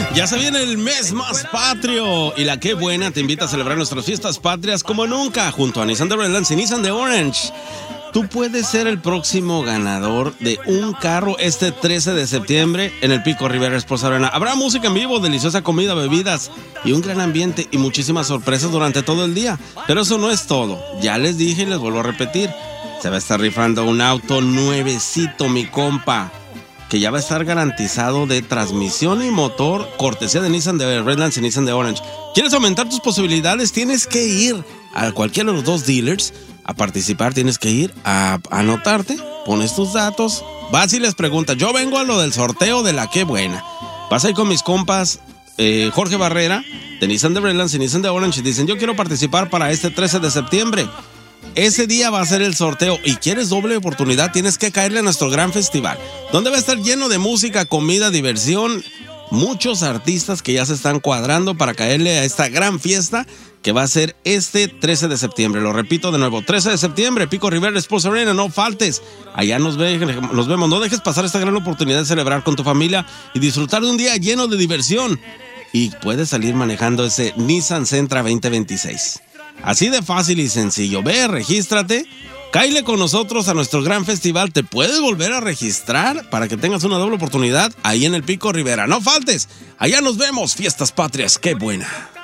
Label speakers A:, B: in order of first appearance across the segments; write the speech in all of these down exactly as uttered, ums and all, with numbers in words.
A: Ya se viene el mes más patrio y la Qué Buena te invita a celebrar nuestras fiestas patrias como nunca junto a Nissan de Redlands y Nissan de Orange. Tú puedes ser el próximo ganador de un carro este trece de septiembre en el Pico Rivera Sports Arena. Habrá música en vivo, deliciosa comida, bebidas y un gran ambiente y muchísimas sorpresas durante todo el día. Pero eso no es todo. Ya les dije y les vuelvo a repetir. Se va a estar rifando un auto nuevecito, mi compa, que ya va a estar garantizado de transmisión y motor, cortesía de Nissan de Redlands y Nissan de Orange. ¿Quieres aumentar tus posibilidades? Tienes que ir a cualquiera de los dos dealers a participar. Tienes que ir a, a anotarte, pones tus datos, vas y les preguntas. Yo vengo a lo del sorteo de la Qué Buena. Vas ahí con mis compas eh, Jorge Barrera de Nissan de Redlands y Nissan de Orange y dicen: yo quiero participar para este trece de septiembre. Ese día va a ser el sorteo y quieres doble oportunidad, tienes que caerle a nuestro gran festival, donde va a estar lleno de música, comida, diversión, muchos artistas que ya se están cuadrando para caerle a esta gran fiesta que va a ser este trece de septiembre. Lo repito de nuevo, trece de septiembre, Pico Rivera Sports Arena, no faltes. Allá nos, ve, nos vemos, no dejes pasar esta gran oportunidad de celebrar con tu familia y disfrutar de un día lleno de diversión. Y puedes salir manejando ese Nissan Sentra veinte veintiséis. Así de fácil y sencillo. Ve, regístrate, cáile con nosotros a nuestro gran festival. Te puedes volver a registrar para que tengas una doble oportunidad ahí en el Pico Rivera. No faltes, allá nos vemos. Fiestas Patrias, Qué Buena.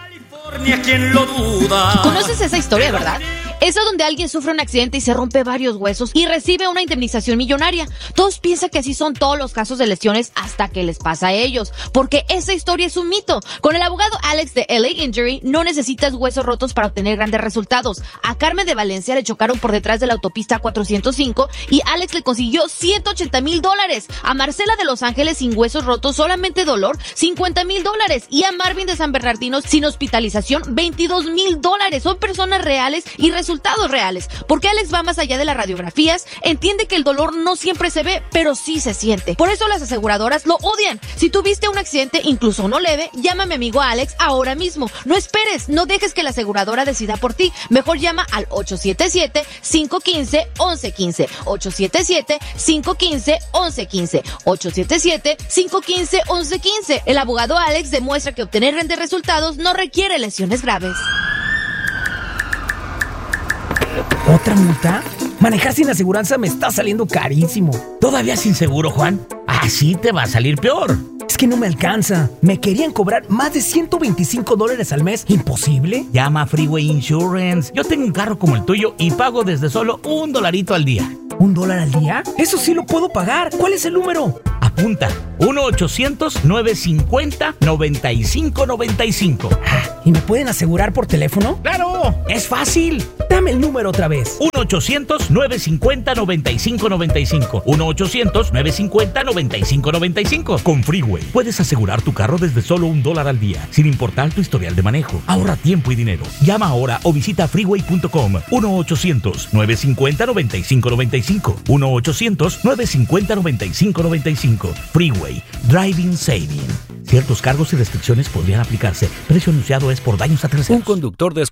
B: ¿Quién lo duda?
C: ¿Conoces esa historia, verdad? Esa donde alguien sufre un accidente y se rompe varios huesos y recibe una indemnización millonaria. Todos piensan que así son todos los casos de lesiones hasta que les pasa a ellos, porque esa historia es un mito. Con el abogado Alex de L A Injury no necesitas huesos rotos para obtener grandes resultados. A Carmen de Valencia le chocaron por detrás de la autopista cuatrocientos cinco y Alex le consiguió ciento ochenta mil dólares. A Marcela de Los Ángeles sin huesos rotos, solamente dolor, cincuenta mil dólares. Y a Marvin de San Bernardino sin hospitalización, veintidós mil dólares. Son personas reales y resultados reales, porque Alex va más allá de las radiografías, entiende que el dolor no siempre se ve, pero sí se siente. Por eso las aseguradoras lo odian. Si tuviste un accidente, incluso uno leve, llama a mi amigo Alex ahora mismo. No esperes, no dejes que la aseguradora decida por ti. Mejor llama al ocho siete siete, cinco uno cinco, once quince, ocho siete siete, cinco uno cinco, once quince, ocho siete siete, cinco uno cinco, once quince. El abogado Alex demuestra que obtener grandes resultados no requiere lesiones graves.
D: ¿Otra multa? Manejar sin aseguranza me está saliendo carísimo.
E: ¿Todavía sin seguro, Juan? Así te va a salir peor.
D: Es que no me alcanza. Me querían cobrar más de ciento veinticinco dólares al mes. ¿Imposible?
E: Llama a Freeway Insurance. Yo tengo un carro como el tuyo y pago desde solo un dolarito al día.
D: ¿Un dólar al día? Eso sí lo puedo pagar. ¿Cuál es el número?
E: Apunta. uno ochocientos, novecientos cincuenta, noventa y cinco noventa y cinco.
D: ¿Y me pueden asegurar por teléfono?
E: ¡Claro! ¡Es fácil!
D: Dame el número otra vez.
E: uno ochocientos, novecientos cincuenta, noventa y cinco noventa y cinco. uno ochocientos, novecientos cincuenta, noventa y cinco noventa y cinco. Con Freeway puedes asegurar tu carro desde solo un dólar al día, sin importar tu historial de manejo. Ahorra tiempo y dinero. Llama ahora o visita freeway punto com. uno ochocientos, novecientos cincuenta, noventa y cinco noventa y cinco. uno ochocientos, novecientos cincuenta, noventa y cinco noventa y cinco. Freeway. Driving Saving. Ciertos cargos y restricciones podrían aplicarse. Precio anunciado es por daños a terceros.
F: Un conductor de